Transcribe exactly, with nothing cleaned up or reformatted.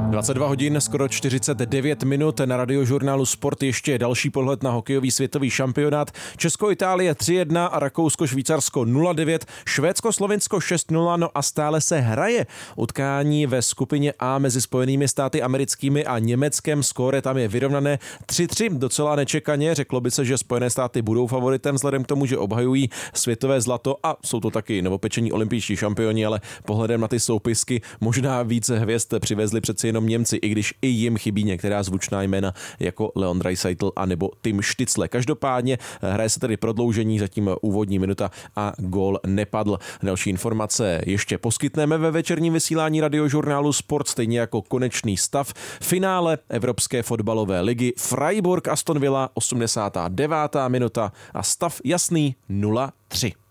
dvacet dva hodin, skoro čtyřicet devět minut na Radiožurnálu Sport, ještě další pohled na hokejový světový šampionát. Česko-Itálie tři jedna a Rakousko-Švýcarsko nula devět, Švédsko-Slovinsko šest nula, no a stále se hraje utkání ve skupině A mezi Spojenými státy americkými a Německem. Skóre tam je vyrovnané tři tři, docela nečekaně. Řeklo by se, že Spojené státy budou favoritem vzhledem k tomu, že obhajují světové zlato a jsou to taky novopečení olympijští šampioni, ale pohledem na ty soupisky možná více hvězd přivezli přeci jenom Němci, i když i jim chybí některá zvučná jména jako Leon Draisaitl a nebo Tim Štycle. Každopádně hraje se tedy prodloužení, zatím úvodní minuta a gól nepadl. Další informace ještě poskytneme ve večerním vysílání Radiožurnálu Sport, stejně jako konečný stav finále Evropské fotbalové ligy Freiburg Aston Villa, osmdesátá devátá minuta a stav jasný nula tři.